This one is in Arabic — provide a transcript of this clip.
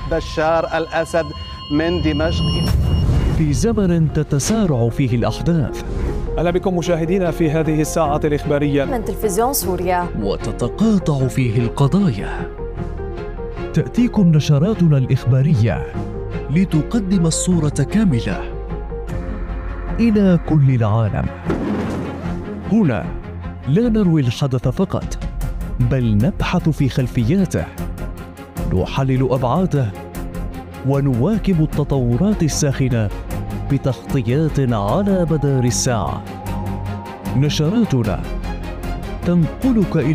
بشار الأسد من دمشق. في زمن تتسارع فيه الأحداث. أهلا بكم مشاهدينا في هذه الساعة الإخبارية من تلفزيون سوريا. وتتقاطع فيه القضايا. تأتيكم نشراتنا الإخبارية لتقدم الصورة كاملة إلى كل العالم. هنا لا نروي الحدث فقط، بل نبحث في خلفياته، نحلل أبعاده، ونواكب التطورات الساخنة بتغطيات على مدار الساعة. نشراتنا تنقلك إلى